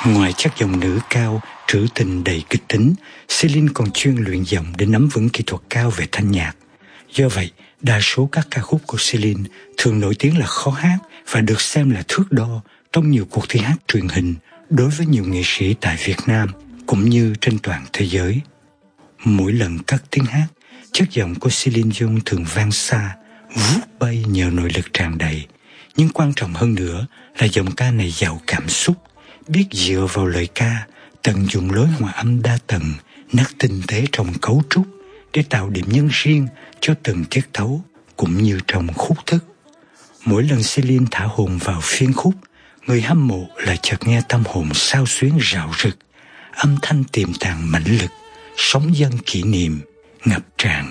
Ngoài chất giọng nữ cao, trữ tình đầy kịch tính, Celine còn chuyên luyện giọng để nắm vững kỹ thuật cao về thanh nhạc. Do vậy, đa số các ca khúc của Celine thường nổi tiếng là khó hát và được xem là thước đo trong nhiều cuộc thi hát truyền hình đối với nhiều nghệ sĩ tại Việt Nam cũng như trên toàn thế giới. Mỗi lần cất tiếng hát, chất giọng của Celine Dion thường vang xa, vút bay nhờ nội lực tràn đầy. Nhưng quan trọng hơn nữa là giọng ca này giàu cảm xúc, biết dựa vào lời ca, tận dụng lối hòa âm đa tầng, nét tinh tế trong cấu trúc để tạo điểm nhấn riêng cho từng tiết tấu cũng như trong khúc thức. Mỗi lần Celine thả hồn vào phiên khúc, người hâm mộ lại chợt nghe tâm hồn xao xuyến rạo rực, âm thanh tiềm tàng mãnh lực, sóng dâng kỷ niệm ngập tràn